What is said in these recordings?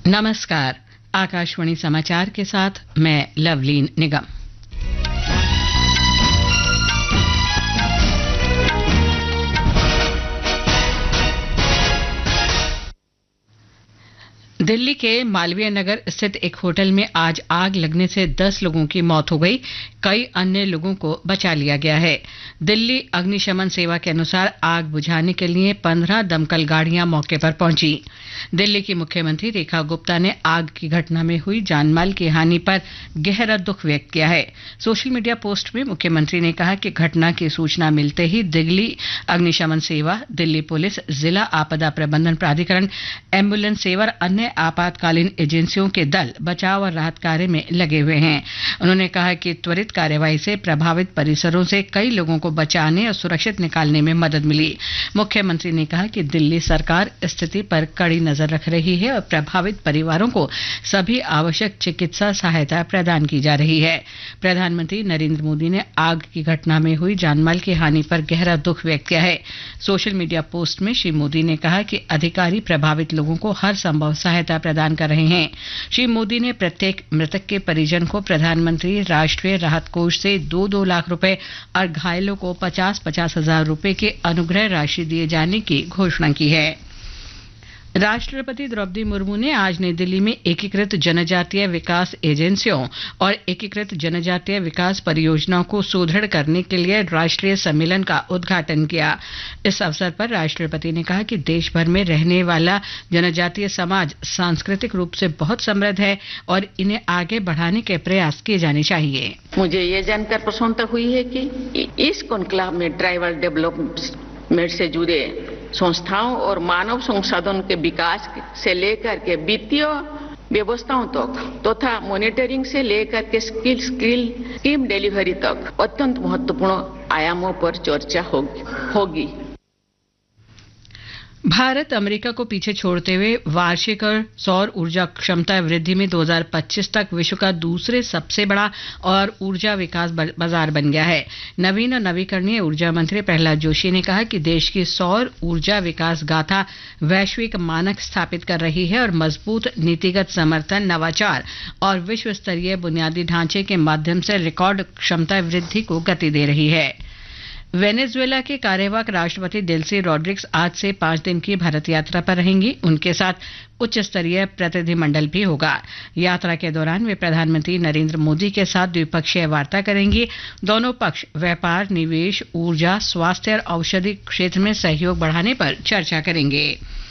नमस्कार। आकाशवाणी समाचार के साथ मैं लवलीन निगम। दिल्ली के मालवीय नगर स्थित एक होटल में आज आग लगने से 10 लोगों की मौत हो गई। कई अन्य लोगों को बचा लिया गया है। दिल्ली अग्निशमन सेवा के अनुसार आग बुझाने के लिए 15 दमकल गाड़ियां मौके पर पहुंची। दिल्ली की मुख्यमंत्री रेखा गुप्ता ने आग की घटना में हुई जानमाल की हानि पर गहरा दुख व्यक्त किया है। सोशल मीडिया पोस्ट में मुख्यमंत्री ने कहा कि घटना की सूचना मिलते ही दिल्ली अग्निशमन सेवा, दिल्ली पुलिस, जिला आपदा प्रबंधन प्राधिकरण, एम्बुलेंस सेवा और अन्य आपातकालीन एजेंसियों के दल बचाव और राहत कार्य में लगे हुए हैं। उन्होंने कहा कि त्वरित कार्यवाही से प्रभावित परिसरों से कई लोगों को बचाने और सुरक्षित निकालने में मदद मिली। मुख्यमंत्री ने कहा कि दिल्ली सरकार स्थिति पर कड़ी नजर रख रही है और प्रभावित परिवारों को सभी आवश्यक चिकित्सा सहायता प्रदान की जा रही है। प्रधानमंत्री नरेंद्र मोदी ने आग की घटना में हुई जानमाल की हानि पर गहरा दुख व्यक्त किया है। सोशल मीडिया पोस्ट में श्री मोदी ने कहा कि अधिकारी प्रभावित लोगों को हर संभव सहायता प्रदान कर रहे हैं। श्री मोदी ने प्रत्येक मृतक के परिजन को प्रधानमंत्री राष्ट्रीय राहत कोष से 2-2 लाख रुपए और घायलों को 50-50 हजार रुपए की अनुग्रह राशि दिए जाने की घोषणा की है। राष्ट्रपति द्रौपदी मुर्मू ने आज नई दिल्ली में एकीकृत जनजातीय विकास एजेंसियों और एकीकृत जनजातीय विकास परियोजनाओं को सुदृढ़ करने के लिए राष्ट्रीय सम्मेलन का उद्घाटन किया। इस अवसर पर राष्ट्रपति ने कहा कि देश भर में रहने वाला जनजातीय समाज सांस्कृतिक रूप से बहुत समृद्ध है और इन्हें आगे बढ़ाने के प्रयास किए जाने चाहिए। मुझे ये जानकर प्रसन्नता हुई है कि इस कॉन्क्लेव में ट्राइबल डेवलपमेंट से जुड़े संस्थाओं और मानव संसाधन के विकास से लेकर के वित्तीय व्यवस्थाओं तक तथा मॉनिटरिंग से लेकर के स्कीम डिलीवरी तक अत्यंत महत्वपूर्ण आयामों पर चर्चा होगी। भारत अमेरिका को पीछे छोड़ते हुए वार्षिक सौर ऊर्जा क्षमता वृद्धि में 2025 तक विश्व का दूसरे सबसे बड़ा और ऊर्जा विकास बाजार बन गया है। नवीन और नवीकरणीय ऊर्जा मंत्री प्रहलाद जोशी ने कहा कि देश की सौर ऊर्जा विकास गाथा वैश्विक मानक स्थापित कर रही है और मजबूत नीतिगत समर्थन, नवाचार और विश्व स्तरीय बुनियादी ढांचे के माध्यम से रिकॉर्ड क्षमता वृद्धि को गति दे रही है। वेनेजुएला के कार्यवाहक राष्ट्रपति डेल्सी रॉड्रिग्स आज से 5 दिन की भारत यात्रा पर रहेंगी। उनके साथ उच्च स्तरीय प्रतिनिधिमंडल भी होगा। यात्रा के दौरान वे प्रधानमंत्री नरेंद्र मोदी के साथ द्विपक्षीय वार्ता करेंगी। दोनों पक्ष व्यापार, निवेश, ऊर्जा, स्वास्थ्य और औषधि क्षेत्र में सहयोग बढ़ाने पर चर्चा करेंगे।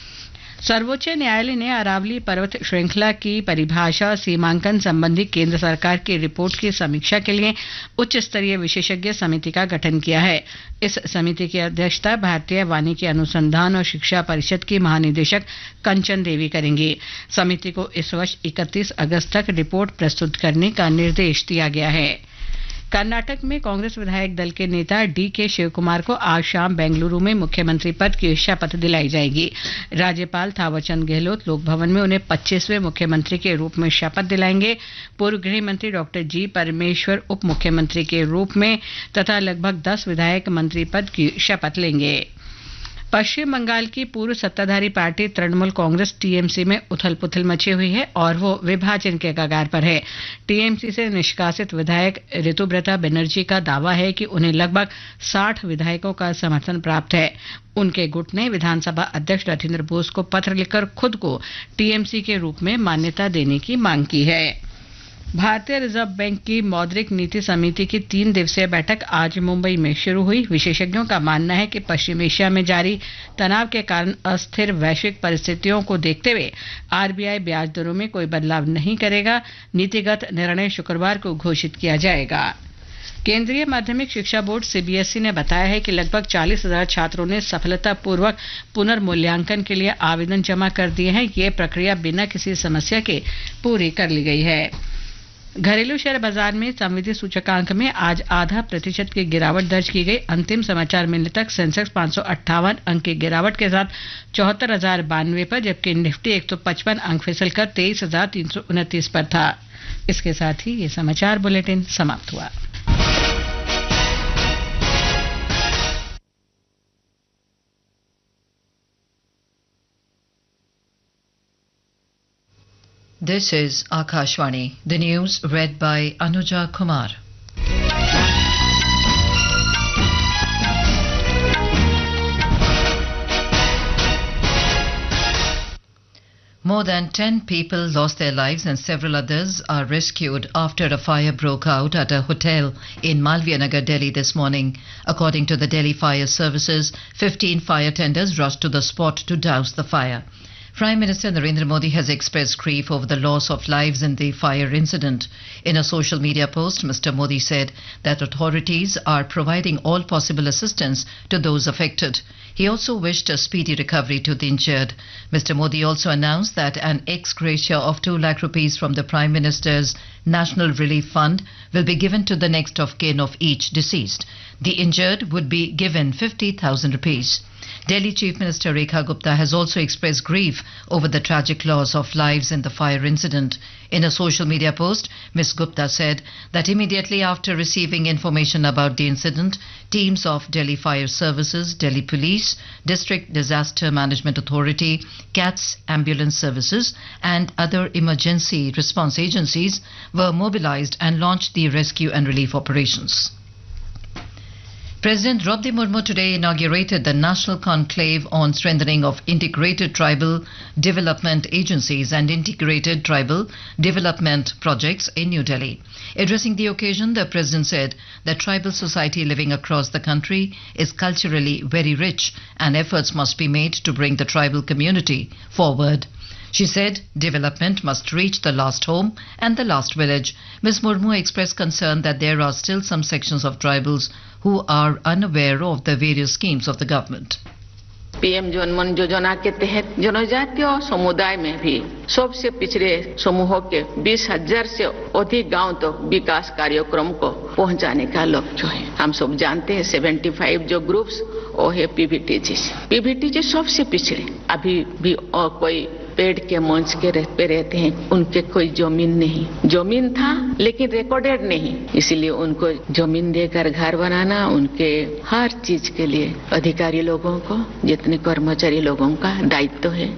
सर्वोच्च न्यायालय ने अरावली पर्वत श्रृंखला की परिभाषा और सीमांकन संबंधी केंद्र सरकार की रिपोर्ट की समीक्षा के लिए उच्च स्तरीय विशेषज्ञ समिति का गठन किया है। इस समिति की अध्यक्षता भारतीय वानिकी अनुसंधान और शिक्षा परिषद की महानिदेशक कंचन देवी करेंगी। समिति को इस वर्ष 31 अगस्त तक रिपोर्ट प्रस्तुत करने का निर्देश दिया गया है। कर्नाटक में कांग्रेस विधायक दल के नेता डी.के. शिवकुमार को आज शाम बेंगलुरु में मुख्यमंत्री पद की शपथ दिलाई जाएगी। राज्यपाल थावरचंद गहलोत लोक भवन में उन्हें 25वें मुख्यमंत्री के रूप में शपथ दिलाएंगे। पूर्व गृह मंत्री डॉक्टर जी परमेश्वर उप मुख्यमंत्री के रूप में तथा लगभग 10 विधायक मंत्री पद की शपथ लेंगे। पश्चिम बंगाल की पूर्व सत्ताधारी पार्टी तृणमूल कांग्रेस टीएमसी में उथल-पुथल मची हुई है और वो विभाजन के कगार पर है। टीएमसी से निष्कासित विधायक ऋतुव्रता बनर्जी का दावा है कि उन्हें लगभग 60 विधायकों का समर्थन प्राप्त है। उनके गुट ने विधानसभा अध्यक्ष राजेंद्र बोस को पत्र लिखकर खुद को टीएमसी के रूप में मान्यता देने की मांग की है। भारतीय रिजर्व बैंक की मौद्रिक नीति समिति की 3 दिवसीय बैठक आज मुंबई में शुरू हुई। विशेषज्ञों का मानना है कि पश्चिम एशिया में जारी तनाव के कारण अस्थिर वैश्विक परिस्थितियों को देखते हुए आरबीआई ब्याज दरों में कोई बदलाव नहीं करेगा। नीतिगत निर्णय शुक्रवार को घोषित किया जाएगा। केंद्रीय माध्यमिक शिक्षा बोर्ड सीबीएसई ने बताया है कि लगभग 40,000 छात्रों ने सफलतापूर्वक पुनर्मूल्यांकन के लिए आवेदन जमा कर दिए हैं। ये प्रक्रिया बिना किसी समस्या के पूरी कर ली गई है। घरेलू शेयर बाजार में संविधि सूचकांक में आज 0.5% की गिरावट दर्ज की गई। अंतिम समाचार मिलने तक सेंसेक्स 558 अंक की गिरावट के साथ 74,092 पर, जबकि निफ्टी 155 अंक फिसलकर 23,329 पर था। इसके साथ ही ये समाचार बुलेटिन समाप्त हुआ। This is Akashvani. The news read by Anuja Kumar. More than 10 people lost their lives and several others are rescued after a fire broke out at a hotel in Malvianagar, Delhi this morning. According to the Delhi Fire Services, 15 fire tenders rushed to the spot to douse the fire. Prime Minister Narendra Modi has expressed grief over the loss of lives in the fire incident. In a social media post, Mr. Modi said that authorities are providing all possible assistance to those affected. He also wished a speedy recovery to the injured. Mr. Modi also announced that an ex gratia of 2 lakh rupees from the Prime Minister's National Relief Fund will be given to the next of kin of each deceased. The injured would be given 50,000 rupees. Delhi Chief Minister Rekha Gupta has also expressed grief over the tragic loss of lives in the fire incident. In a social media post, Ms. Gupta said that immediately after receiving information about the incident, teams of Delhi Fire Services, Delhi Police, District Disaster Management Authority, CATS Ambulance Services and other emergency response agencies were mobilized and launched the rescue and relief operations. President Draupadi Murmu today inaugurated the National Conclave on Strengthening of Integrated Tribal Development Agencies and Integrated Tribal Development Projects in New Delhi. Addressing the occasion, the President said that tribal society living across the country is culturally very rich and efforts must be made to bring the tribal community forward. She said development must reach the last home and the last village. Ms. Murmu expressed concern that there are still some sections of tribals who are unaware of the various schemes of the government. PM जनमन योजना के तहत जनजातीय समुदाय में भी सबसे पिछड़े समूहों के 20,000 से अधिक गांव तक विकास कार्यक्रम को पहुंचाने का लक्ष्य है। हम सब जानते हैं 75 जो ग्रुप्स वो है पीवीटीजी सबसे पिछड़े अभी भी और कोई पेड़ के मंच के पे रहते हैं, उनके कोई जमीन नहीं, जमीन था लेकिन रिकॉर्डेड नहीं, इसलिए उनको जमीन देकर घर बनाना उनके हर चीज के लिए अधिकारी लोगों को जितने कर्मचारी लोगों का दायित्व है।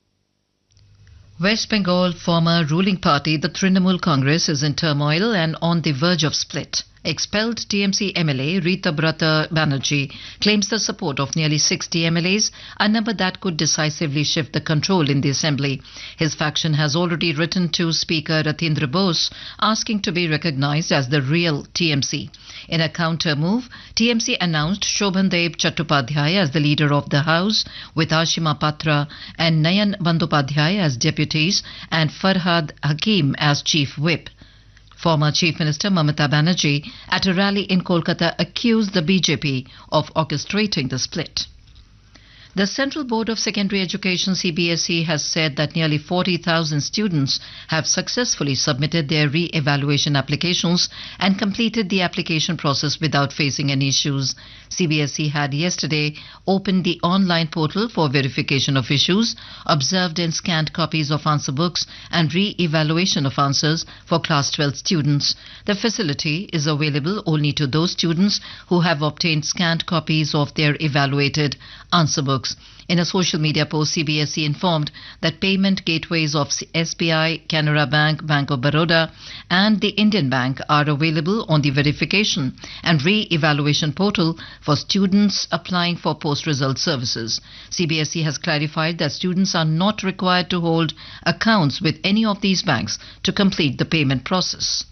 West Bengal former ruling party, the Trinamool Congress, is in turmoil and on the verge of split. Expelled TMC MLA Rita Brata Banerjee claims the support of nearly 60 MLAs, a number that could decisively shift the control in the assembly. His faction has already written to Speaker Ratindra Bose asking to be recognized as the real TMC. In a counter move, TMC announced Shobhandev Chattopadhyay as the leader of the House, with Ashima Patra and Nayan Bandyopadhyay as deputies and Farhad Hakim as chief whip. Former Chief Minister Mamata Banerjee at a rally in Kolkata accused the BJP of orchestrating the split. The Central Board of Secondary Education CBSE has said that nearly 40,000 students have successfully submitted their re-evaluation applications and completed the application process without facing any issues. CBSE had yesterday opened the online portal for verification of issues, observed and scanned copies of answer books and re-evaluation of answers for class 12 students. The facility is available only to those students who have obtained scanned copies of their evaluated answer books. In a social media post, CBSE informed that payment gateways of SBI, Canara Bank, Bank of Baroda and the Indian Bank are available on the verification and re-evaluation portal for students applying for post-result services. CBSE has clarified that students are not required to hold accounts with any of these banks to complete the payment process.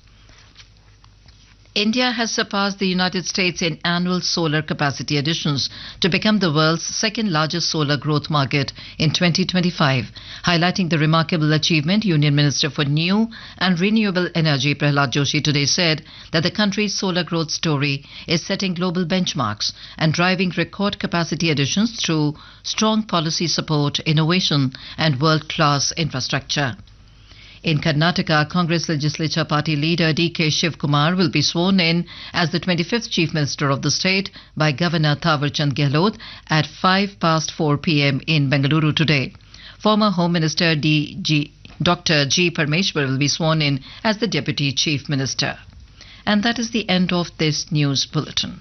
India has surpassed the United States in annual solar capacity additions to become the world's second largest solar growth market in 2025. Highlighting the remarkable achievement, Union Minister for New and Renewable Energy Prahlad Joshi today said that the country's solar growth story is setting global benchmarks and driving record capacity additions through strong policy support, innovation and world-class infrastructure. In Karnataka, Congress Legislature Party leader D.K. Shivkumar will be sworn in as the 25th Chief Minister of the state by Governor Thawarchand Gehlot at 4 p.m. in Bengaluru today. Former Home Minister Dr. G. Parmeshwar will be sworn in as the Deputy Chief Minister. And that is the end of this news bulletin.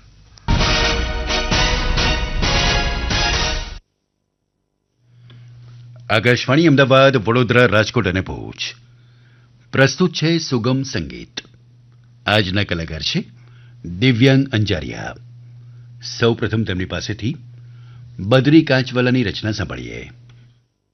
Akashvani Ahmedabad Vadodara Rajkot અને ભુજ પ્રસ્તુત છે સુગમ સંગીત. આજના કલાકાર છે દિવ્યાંગ અંજારિયા. સૌપ્રથમ તેમની પાસેથી બદરી કાંચવાલાની રચના સાંભળીએ.